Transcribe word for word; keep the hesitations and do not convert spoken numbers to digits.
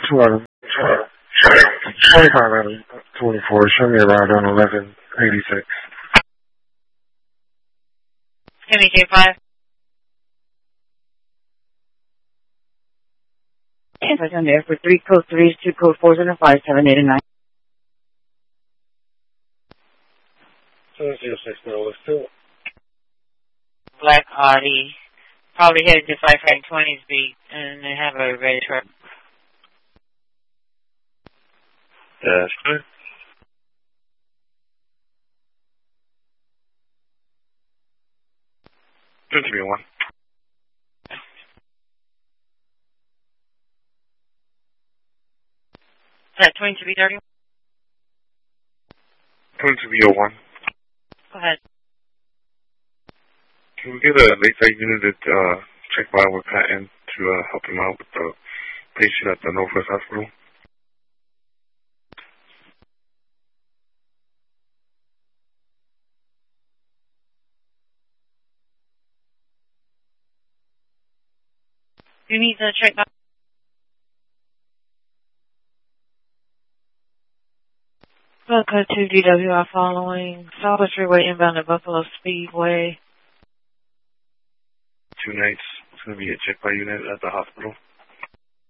two out of twenty-five out of twenty-four. Show me around on eleven eighty-six. M E K five. Yes, I'm there for three code threes, two code fours, and a five, seven, eight, and nine. seven zero six, no, let's do it. Black Audi. Probably headed to five twenty speed, and they have a red truck. That's good. Good to be one. Is that twenty-two B thirty? twenty-two B oh one. Go ahead. Can we get a late side unit to uh, check by with Patton to uh, help him out with the patient at the Northwest Hospital? You need to check back. Welcome to D W I following Southwest Freeway inbound at Buffalo Speedway. Two nights. It's going to be a check by unit at the hospital.